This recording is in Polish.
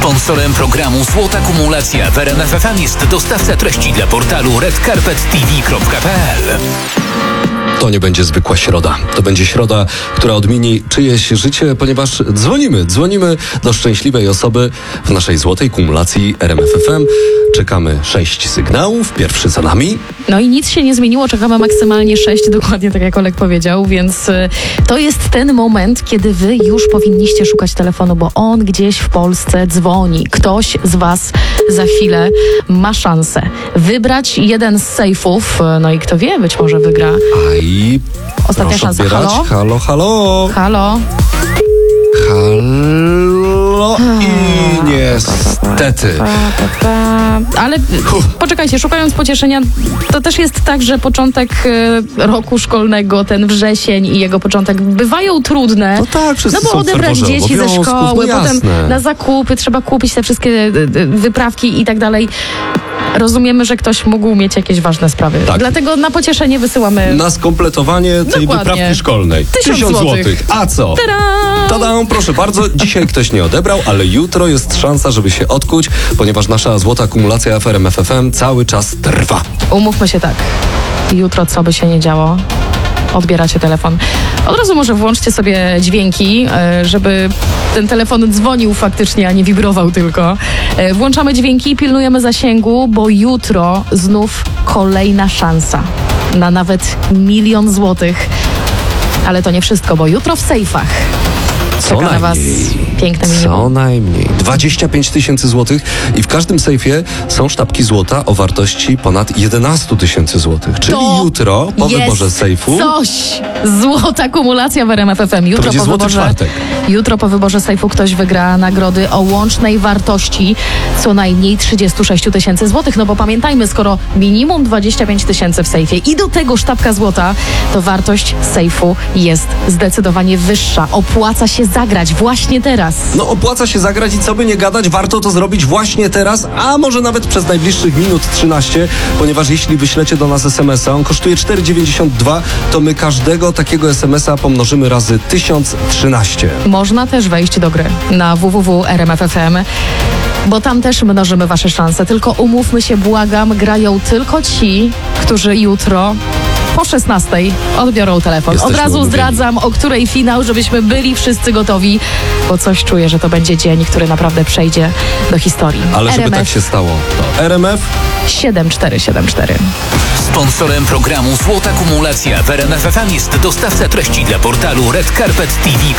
Sponsorem programu Złota Kumulacja w RMF FM jest dostawca treści dla portalu redcarpettv.pl. To nie będzie zwykła środa. To będzie środa, która odmieni czyjeś życie, ponieważ dzwonimy do szczęśliwej osoby w naszej złotej kumulacji RMF FM. Czekamy 6 sygnałów, pierwszy za nami. No i nic się nie zmieniło, czekamy maksymalnie 6, dokładnie tak jak Olek powiedział, więc to jest ten moment, kiedy wy już powinniście szukać telefonu, bo on gdzieś w Polsce dzwoni. Ktoś z was za chwilę ma szansę wybrać jeden z sejfów, no i kto wie, być może wygra. I Ostatnia szansa. odbierać. Halo? Halo. Halo? Halo i niestety. Ale poczekajcie, szukając pocieszenia, to też jest tak, że początek roku szkolnego, ten wrzesień i jego początek bywają trudne. No tak, wszyscy bo są w odebrać ferworze dzieci ze obowiązków, szkoły, no potem jasne. na zakupy trzeba kupić te wszystkie wyprawki i tak dalej. Rozumiemy, że ktoś mógł mieć jakieś ważne sprawy. Tak. Dlatego na pocieszenie wysyłamy... Na skompletowanie tej Dokładnie. wyprawki szkolnej. 1000 złotych. A co? Tadam, proszę bardzo. Dzisiaj ktoś nie odebrał, ale jutro jest szansa, żeby się odkuć, ponieważ nasza złota kumulacja w RMF FM cały czas trwa. Umówmy się tak. Jutro, co by się nie działo, odbieracie telefon. Od razu może włączcie sobie dźwięki, żeby ten telefon dzwonił faktycznie, a nie wibrował tylko. Włączamy dźwięki i pilnujemy zasięgu, bo jutro znów kolejna szansa na nawet 1 000 000 złotych. Ale to nie wszystko, bo jutro w sejfach czeka na was piękne minimum. Co najmniej. 25 000 złotych i w każdym sejfie są sztabki złota o wartości ponad 11 000 złotych. Czyli To jutro po jest wyborze sejfu coś! Złota kumulacja w RMF FM. Jutro będzie po złoty wyborze, czwartek. jutro po wyborze sejfu ktoś wygra nagrody o łącznej wartości co najmniej 36 000 złotych. No bo pamiętajmy, skoro minimum 25 000 w sejfie i do tego sztabka złota, to wartość sejfu jest zdecydowanie wyższa. Opłaca się zagrać właśnie teraz. No opłaca się zagrać i co by nie gadać, warto to zrobić właśnie teraz, a może nawet przez najbliższych minut 13, ponieważ jeśli wyślecie do nas SMS-a, on kosztuje 4,92, to my każdego takiego SMS-a pomnożymy razy 1013. Można też wejść do gry na www.rmf.fm, bo tam też mnożymy wasze szanse. Tylko umówmy się, błagam, grają tylko ci, którzy jutro po 16:00 odbiorą telefon. Jesteśmy Od razu umówieni. zdradzam, o której finał, żebyśmy byli wszyscy gotowi, bo coś czuję, że to będzie dzień, który naprawdę przejdzie do historii. Ale żeby RMF tak się stało, to RMF 7474. Sponsorem programu Złota Kumulacja w RMF FM jest dostawca treści dla portalu redcarpettv.pl.